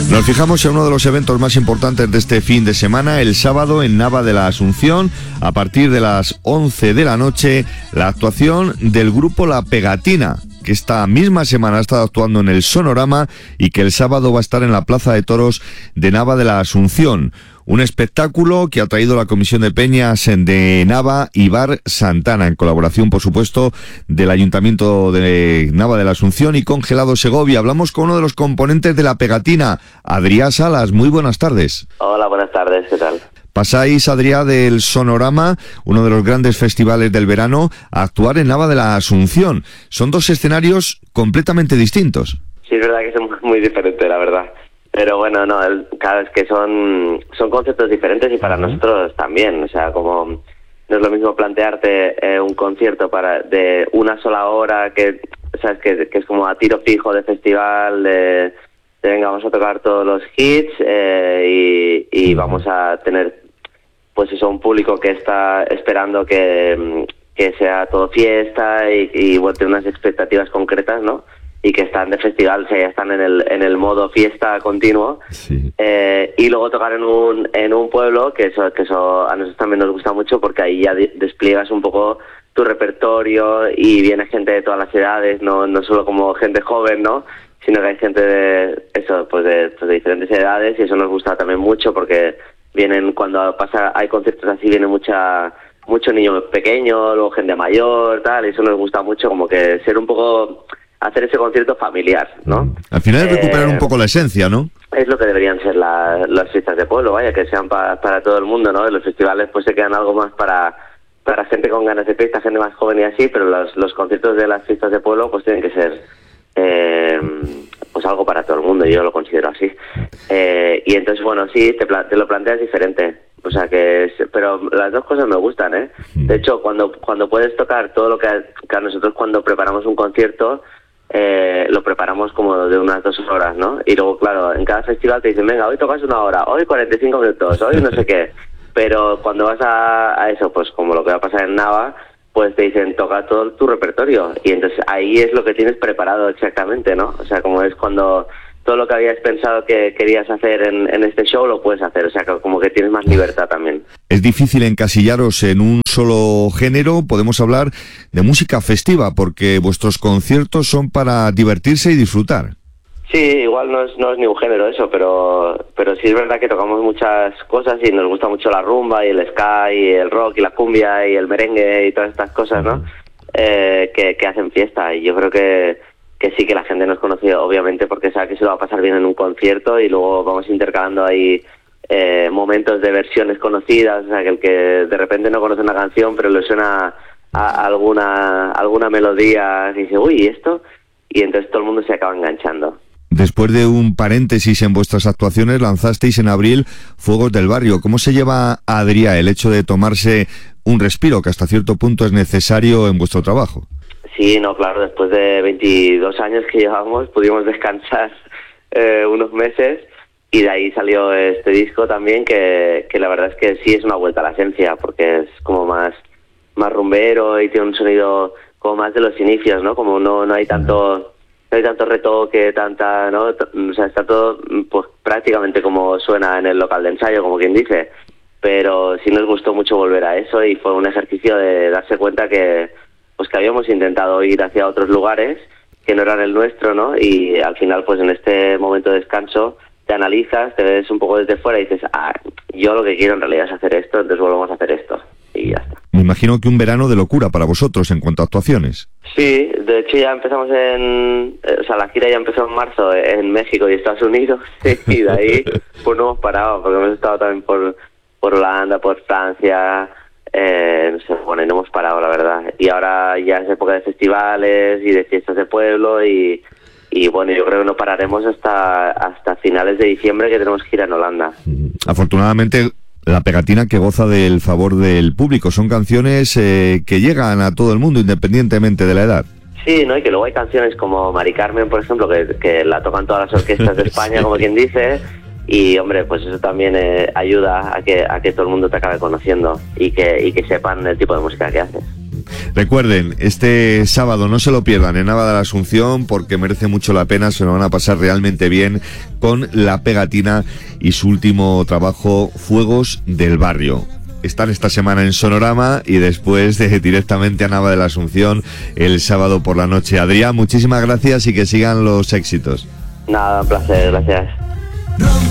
Nos fijamos en uno de los eventos más importantes de este fin de semana, el sábado en Nava de la Asunción, a partir de las 11 de la noche, la actuación del grupo La Pegatina, que esta misma semana ha estado actuando en el Sonorama y que el sábado va a estar en la Plaza de Toros de Nava de la Asunción. Un espectáculo que ha traído la Comisión de Peñas de Nava y Bar Santana, en colaboración, por supuesto, del Ayuntamiento de Nava de la Asunción y Congelado Segovia. Hablamos con uno de los componentes de La Pegatina, Adrià Salas. Muy buenas tardes. Hola, buenas tardes, ¿qué tal? Pasáis, Adrià, del Sonorama, uno de los grandes festivales del verano, a actuar en Nava de la Asunción. Son dos escenarios completamente distintos. Sí, es verdad que son muy diferentes, la verdad. Pero bueno, no, cada vez que son conceptos diferentes y para nosotros también. O sea, como no es lo mismo plantearte un concierto de una sola hora que sabes que es como a tiro fijo de festival, de venga, vamos a tocar todos los hits y vamos a tener pues eso, un público que está esperando que sea todo fiesta y bueno, tiene unas expectativas concretas, ¿no? Y que están de festival, o sea, ya están en el modo fiesta continuo. Sí. Y luego tocar en un pueblo, que eso a nosotros también nos gusta mucho, porque ahí ya despliegas un poco tu repertorio y viene gente de todas las edades, no solo como gente joven, ¿no? Sino que hay gente de diferentes edades, y eso nos gusta también mucho porque vienen, cuando hay conciertos así, viene mucho niño pequeño, luego gente mayor, tal, y eso nos gusta mucho, como que ser un poco, hacer ese concierto familiar, ¿no? Al final es recuperar un poco la esencia, ¿no? Es lo que deberían ser las fiestas de pueblo, vaya, que sean para todo el mundo, ¿no? Los festivales pues se quedan algo más para gente con ganas de fiesta, gente más joven y así, pero los conciertos de las fiestas de pueblo pues tienen que ser pues algo para todo el mundo, yo lo considero así. Y entonces, bueno, sí, te lo planteas diferente. O sea pero las dos cosas me gustan, ¿eh? De hecho, cuando puedes tocar todo lo que a nosotros cuando preparamos un concierto, lo preparamos como de unas 2 horas, ¿no? Y luego, claro, en cada festival te dicen, venga, hoy tocas 1 hora, hoy 45 minutos, hoy no sé qué. Pero cuando vas a eso, pues como lo que va a pasar en Nava, pues te dicen, toca todo tu repertorio. Y entonces ahí es lo que tienes preparado exactamente, ¿no? O sea, como es cuando todo lo que habías pensado que querías hacer en este show lo puedes hacer, o sea, como que tienes más libertad también. Es difícil encasillaros en un solo género, podemos hablar de música festiva, porque vuestros conciertos son para divertirse y disfrutar. Sí, igual no es ni un género eso, pero sí es verdad que tocamos muchas cosas y nos gusta mucho la rumba y el ska y el rock y la cumbia y el merengue y todas estas cosas, ¿no? Que hacen fiesta, y yo creo que sí, que la gente nos conoce obviamente porque sabe que se lo va a pasar bien en un concierto, y luego vamos intercalando ahí momentos de versiones conocidas, o sea, que el que de repente no conoce una canción pero le suena a alguna melodía y dice, uy, ¿y esto? Y entonces todo el mundo se acaba enganchando. Después de un paréntesis en vuestras actuaciones, lanzasteis en abril Fuegos del Barrio. ¿Cómo se lleva, Adrià, el hecho de tomarse un respiro, que hasta cierto punto es necesario en vuestro trabajo? Sí, no, claro, después de 22 años que llevamos, pudimos descansar unos meses, y de ahí salió este disco también, que la verdad es que sí es una vuelta a la esencia, porque es como más rumbero y tiene un sonido como más de los inicios, ¿no? Como no hay tanto retoque, ¿no? O sea, está todo pues prácticamente como suena en el local de ensayo, como quien dice. Pero sí nos gustó mucho volver a eso, y fue un ejercicio de darse cuenta que habíamos intentado ir hacia otros lugares que no eran el nuestro, ¿no? Y al final, pues en este momento de descanso, te analizas, te ves un poco desde fuera y dices, yo lo que quiero en realidad es hacer esto, entonces volvemos a hacer esto. Y ya está. Me imagino que un verano de locura para vosotros en cuanto a actuaciones. Sí, de hecho ya empezamos la gira ya empezó en marzo en México y Estados Unidos, y de ahí pues no hemos parado, porque hemos estado también por Holanda, por Francia, no hemos parado, la verdad. Y ahora ya es época de festivales y de fiestas de pueblo, y bueno, yo creo que no pararemos hasta finales de diciembre, que tenemos gira en Holanda. Afortunadamente, La Pegatina, que goza del favor del público. Son canciones que llegan a todo el mundo, independientemente de la edad. Sí, ¿no? Y que luego hay canciones como Mari Carmen, por ejemplo, que la tocan todas las orquestas de España, como quien dice, y hombre, pues eso también ayuda a que todo el mundo te acabe conociendo y que sepan el tipo de música que haces. Recuerden, este sábado no se lo pierdan en Nava de la Asunción porque merece mucho la pena, se lo van a pasar realmente bien con La Pegatina y su último trabajo, Fuegos del Barrio. Están esta semana en Sonorama y después directamente a Nava de la Asunción el sábado por la noche. Adrián, muchísimas gracias y que sigan los éxitos. Nada, un placer, gracias.